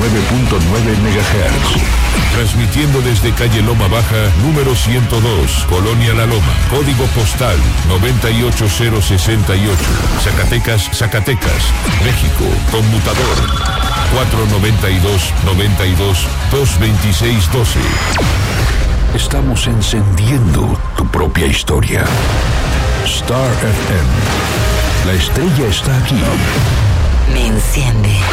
MHz. Transmitiendo desde calle Loma Baja, número 102, Colonia La Loma, código postal 98068, Zacatecas, México, conmutador 492-92-226-12. Estamos encendiendo tu propia historia. Star FM. La estrella está aquí. Me enciende.